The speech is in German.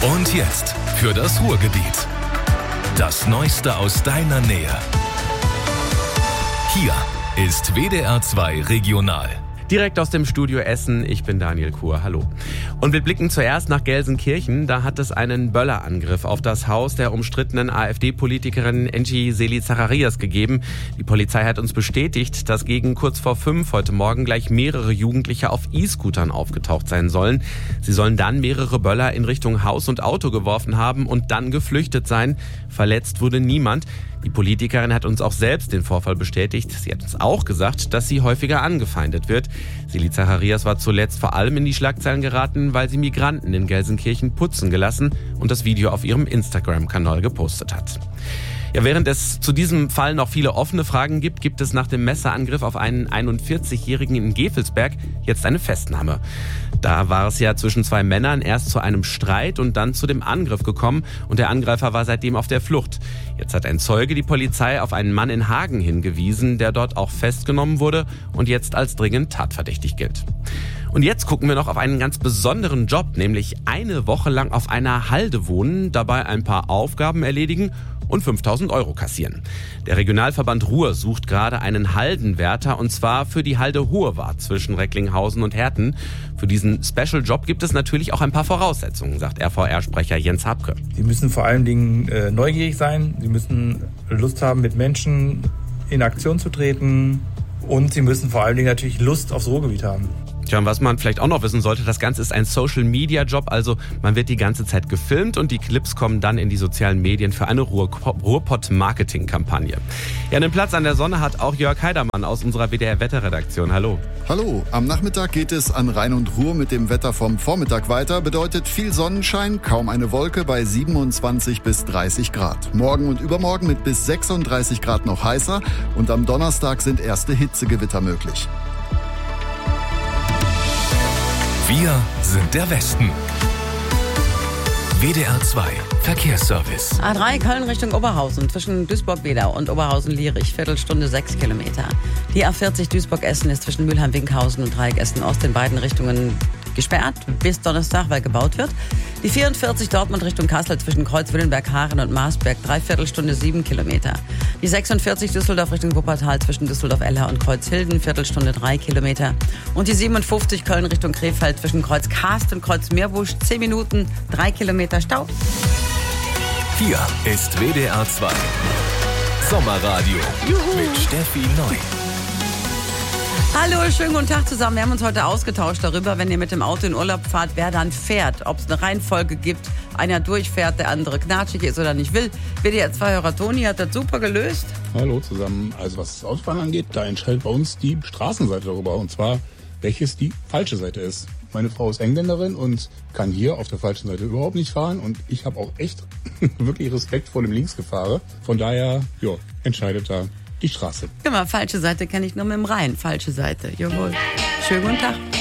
Und jetzt für das Ruhrgebiet. Das Neueste aus deiner Nähe. Hier ist WDR 2 Regional. Direkt aus dem Studio Essen, ich bin Daniel Kuhr, hallo. Und wir blicken zuerst nach Gelsenkirchen. Da hat es einen Böllerangriff auf das Haus der umstrittenen AfD-Politikerin Enci Zeli-Zacharias gegeben. Die Polizei hat uns bestätigt, dass gegen kurz vor 5 heute Morgen gleich mehrere Jugendliche auf E-Scootern aufgetaucht sein sollen. Sie sollen dann mehrere Böller in Richtung Haus und Auto geworfen haben und dann geflüchtet sein. Verletzt wurde niemand. Die Politikerin hat uns auch selbst den Vorfall bestätigt. Sie hat uns auch gesagt, dass sie häufiger angefeindet wird. Zeli-Zacharias war zuletzt vor allem in die Schlagzeilen geraten, weil sie Migranten in Gelsenkirchen putzen gelassen und das Video auf ihrem Instagram-Kanal gepostet hat. Ja, während es zu diesem Fall noch viele offene Fragen gibt, gibt es nach dem Messerangriff auf einen 41-Jährigen in Gevelsberg jetzt eine Festnahme. Da war es ja zwischen zwei Männern erst zu einem Streit und dann zu dem Angriff gekommen und der Angreifer war seitdem auf der Flucht. Jetzt hat ein Zeuge die Polizei auf einen Mann in Hagen hingewiesen, der dort auch festgenommen wurde und jetzt als dringend tatverdächtig gilt. Und jetzt gucken wir noch auf einen ganz besonderen Job, nämlich eine Woche lang auf einer Halde wohnen, dabei ein paar Aufgaben erledigen und 5.000 € kassieren. Der Regionalverband Ruhr sucht gerade einen Haldenwärter und zwar für die Halde Hohewart zwischen Recklinghausen und Herten. Für diesen Special-Job gibt es natürlich auch ein paar Voraussetzungen, sagt RVR-Sprecher Jens Habke. Sie müssen vor allen Dingen neugierig sein, Sie müssen Lust haben, mit Menschen in Aktion zu treten und Sie müssen vor allen Dingen natürlich Lust aufs Ruhrgebiet haben. Tja, und was man vielleicht auch noch wissen sollte, das Ganze ist ein Social-Media-Job, also man wird die ganze Zeit gefilmt und die Clips kommen dann in die sozialen Medien für eine Ruhrpott-Marketing-Kampagne. Ja, einen Platz an der Sonne hat auch Jörg Heidermann aus unserer WDR-Wetterredaktion. Hallo. Hallo, am Nachmittag geht es an Rhein und Ruhr mit dem Wetter vom Vormittag weiter. Bedeutet viel Sonnenschein, kaum eine Wolke bei 27 bis 30 Grad. Morgen und übermorgen mit bis 36 Grad noch heißer und am Donnerstag sind erste Hitzegewitter möglich. Wir sind der Westen. WDR 2 Verkehrsservice. A3 Köln Richtung Oberhausen zwischen Duisburg-Wedau und Oberhausen-Lierich, Viertelstunde 6 Kilometer. Die A40 Duisburg-Essen ist zwischen Mülheim-Winkhausen und Dreieck Essen-Ost in beiden Richtungen gesperrt bis Donnerstag, weil gebaut wird. Die 44 Dortmund Richtung Kassel zwischen Kreuz-Willenberg-Haaren und Marsberg, Dreiviertelstunde 7 Kilometer. Die 46 Düsseldorf Richtung Wuppertal zwischen Düsseldorf-Eller und Kreuz-Hilden, Viertelstunde 3 Kilometer. Und die 57 Köln Richtung Krefeld zwischen Kreuz-Karst und Kreuz-Meerbusch, 10 Minuten, 3 Kilometer Stau. Hier ist WDR 2 Sommerradio. Juhu. Mit Steffi Neu. Hallo, schönen guten Tag zusammen. Wir haben uns heute ausgetauscht darüber, wenn ihr mit dem Auto in Urlaub fahrt, wer dann fährt. Ob es eine Reihenfolge gibt, einer durchfährt, der andere knatschig ist oder nicht will. WDR 2-Hörer Toni hat das super gelöst. Hallo zusammen. Also was das Autofahren angeht, da entscheidet bei uns die Straßenseite darüber. Und zwar, welches die falsche Seite ist. Meine Frau ist Engländerin und kann hier auf der falschen Seite überhaupt nicht fahren. Und ich habe auch echt wirklich Respekt vor dem Linksgefahre. Von daher, entscheidet da die Straße. Guck mal, falsche Seite kenne ich nur mit dem Rhein. Falsche Seite, jawohl. Schönen guten Tag.